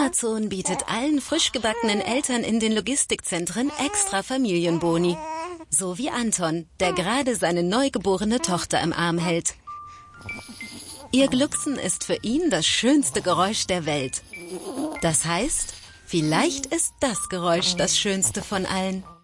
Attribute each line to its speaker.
Speaker 1: Amazon bietet allen frisch gebackenen Eltern in den Logistikzentren extra Familienboni. So wie Anton, der gerade seine neugeborene Tochter im Arm hält. Ihr Glucksen ist für ihn das schönste Geräusch der Welt. Das heißt, vielleicht ist das Geräusch das schönste von allen.